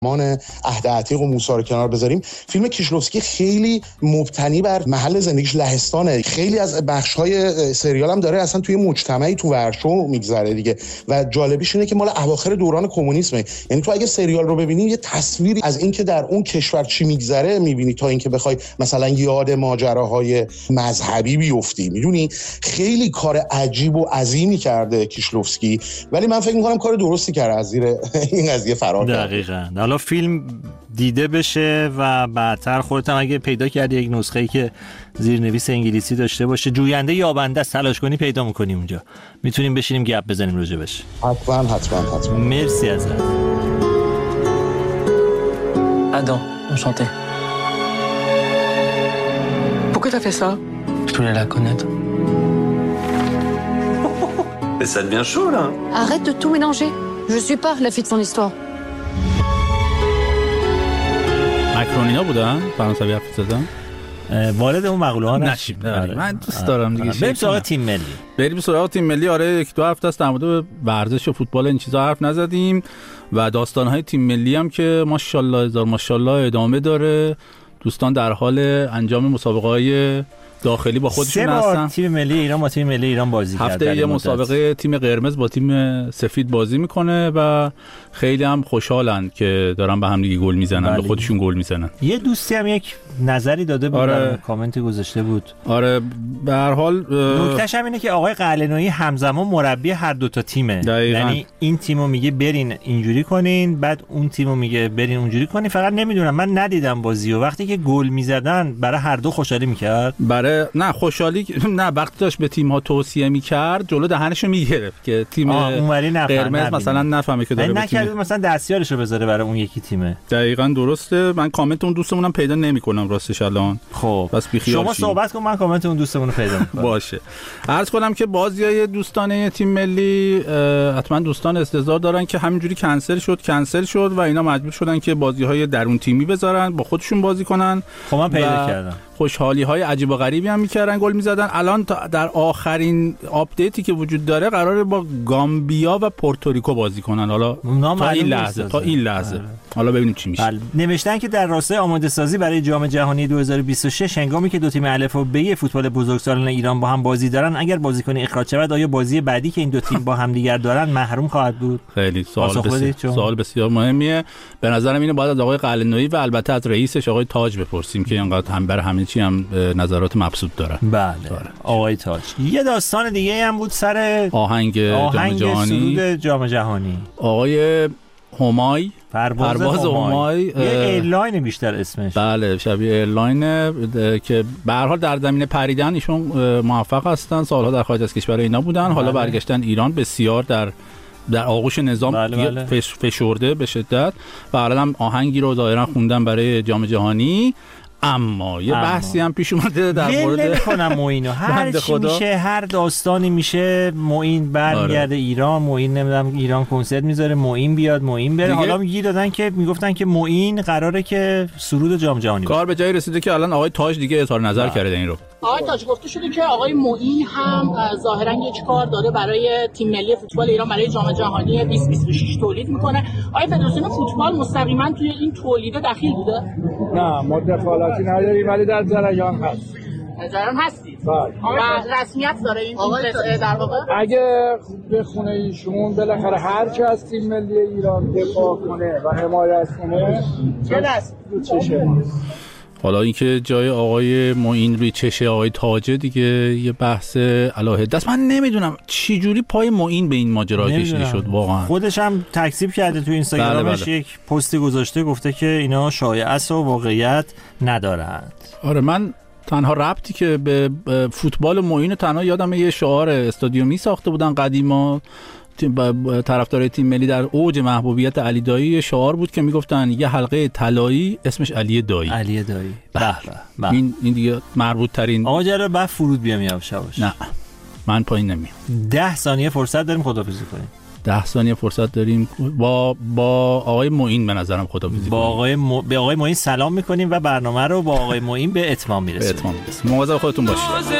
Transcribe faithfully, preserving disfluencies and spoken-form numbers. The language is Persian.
مان عهد عتیق و موسی رو کنار بذاریم، فیلم کیشلوفسکی خیلی مبتنی بر محل زندگیش لهستانه. خیلی از بخش‌های سریال هم داره اصلا توی مجتمعی تو ورشو میگذره دیگه و جالبیش اینه که مال اواخر دوران کمونیسمه. یعنی تو اگه سریال رو ببینی یه تصویری از این که در اون کشور چی میگذره میبینی تا اینکه بخوای مثلا یاد ماجراهای مذهبی بیفتی. میدونی خیلی کار عجیب و عظیمی کرده کیشلوفسکی، ولی من فکر می‌کنم کار درستی کرده از زیر این قضیه فرار کرد. دقیقاً. حالا فیلم دیده بشه و بعدتر خودت هم اگه پیدا کردی یک نسخه‌ای که زیرنویس انگلیسی داشته باشه، جوینده یابنده است، تلاش کنی پیدا می‌کنی اونجا، میتونیم بشینیم گپ بزنیم راجبش. حتما حتما حتما. مرسی ازت. Adam, enchanté. Pourquoi t'as fait ça? Je voulais la connaître. Mais ça devient chaud là. Arrête de tout mélanger. Je suis pas la fille de son histoire. مکرونینا بودن فرانسوی حرف زدن. وارد اون مقوله ها نشیم. من دوست دارم دیگه. بریم سراغ تیم ملی. بریم سراغ تیم ملی. آره یک دو هفته است در مورد ورزش و فوتبال این چیزا حرف نزدیم و داستان‌های تیم ملی هم که ماشاءالله هزار ماشاءالله ادامه داره. دوستان در حال انجام مسابقه‌های داخلی با خودشون هستن. تیم ملی ایران با تیم ملی ایران بازی کرد. هفته یه مسابقه تیم قرمز با تیم سفید بازی میکنه و خیلی هم خوشحالن که دارن به هم دیگه گل میزنن، به خودشون گل میزنن. یه دوستی هم یک نظری داده بود، آره. کامنت گذاشته بود. آره به هر حال نکتهش هم اینه که آقای قلعه‌نویی همزمان مربی هر دو تا تیمه. یعنی این تیمو میگه برین اینجوری کنین، بعد اون تیمو میگه برین اونجوری کنین. فقط نمیدونم، من ندیدم بازیو، وقتی که گل میزدن برای هر دو خوشحالی میکرد. برای نه خوشحالی نه وقتی داشت به تیم ها توصیه میکرد جلو دهنشو میگرفت که تیم قرمز مثلا نفهمه که داره نکرد، مثلا دستیارشو بذاره برای اون یکی تیمه. دقیقاً درسته. من کامنت اون دوستمونم پیدا نمیکنم راستش الان. خب بس بیخیال شما صحبت کن، من کامنت اون دوستمون رو پیدا میکنم. باشه. عرض کنم که بازیای دوستانه تیم ملی حتما دوستان استعداد دارن که همینجوری کنسل شد کنسل شد و اینا مجبور شدن که بازی‌های درون تیمی بذارن، با خودشون بازی کنن. خب من پیدا کردم. خوشحالی‌های عجیب و غریبی هم می‌کردن، گل می‌زدن. الان در آخرین آپدیتی که وجود داره قراره با گامبیا و پورتوریکو بازی کنن. حالا تا این لحظه تا این لحظه آره. حالا ببینیم چی میشه. بله. نوشتن که در راستای آماده سازی برای جام جهانی دو هزار و بیست و شش هنگامی که دو تیم الف و ب فوتبال بزرگسالان ایران با هم بازی دارن، اگر بازیکن اخراج شود آیا بازی بعدی که این دو تیم با هم دیگر دارن محروم خواهد بود؟ خیلی سوال بسیار سوال بسیار مهمیه. به نظرم اینو باید از آقای قلعه‌نویی و البته از رئیسش آقای تاج بپرسیم که اینقدر هم برای همه چی هم نظرات مبسوط دارن. بله آقای تاج. یه داستان دیگه هم بود سر آهنگ, آهنگ جام جهانی سرود جام جهانی. آقای همای پرواز, پرواز همای یه ایرلاین بیشتر اسمش. بله شبیه ایرلاین که به هر حال در زمینه پریدن ایشون موفق هستن. سالها در خارج از کشور اینا بودن. بله. حالا برگشتن ایران، بسیار در در آغوش نظام بله بله. فش فشرده به شدت و الان آهنگی رو ظاهرا خوندن برای جام جهانی. اما یه اما. بحثی هم پیش اومده در مورد نمی‌کنم معینو هر چی میشه، هر داستانی میشه، معین برمیگرده آره. ایران، معین نمیدونم ایران کنسرت میذاره، معین بیاد معین بره. حالا میگی دادن که میگفتن که معین قراره که سرود جام جهانی کار به جایی رسیده که الان آقای تاج دیگه اظهار نظر آه. کرده این رو. آقای تاج گفته شده که آقای معین هم ظاهرا یک کار داره برای تیم ملی فوتبال ایران برای جام جهانی بیست بیست و شش تولید میکنه. آقای فدراسیون فوتبال مستقیما توی این تولید دخیل بوده؟ نه ما دخالتی نداریم ولی در جریان هست. در جریان هستید؟ و رسمیت داره این قصه در واقع؟ اگه بخونه ایشون بالاخره هر چی از تیم ملی ایران دفاع کنه و حمایت کنه چه دست رو چشه. حالا اینکه جای آقای معین روی چشه آقای تاجه دیگه یه بحث علاهه است. من نمیدونم چی جوری پای معین به این ماجرا کشیده شد واقعا. خودش هم تکذیب کرده تو اینستاگرامش. بله بله. یک پستی گذاشته گفته که اینا شایعه است و واقعیت ندارند. آره من تنها ربطی که به فوتبال معین تنها یادم یه شعار استادیومی ساخته بودن قدیما طرفدارای تیم ملی در اوج محبوبیت علی دایی، شعار بود که میگفتن یه حلقه طلایی اسمش علی دایی. علی دایی. به به. این این دیگه مربوط ترین. آقا جلو بعد فرود بیام یواش یواش. نه من پایین نمیام. ده ثانیه فرصت داریم خداحافظی کنیم. ده ثانیه فرصت داریم با با آقای معین به نظرم خداحافظی با آقای م... به آقای معین سلام میکنیم و برنامه رو با آقای معین به اتمام میرسونیم. به اتمام میرسونیم. مواظب خودتون باشید.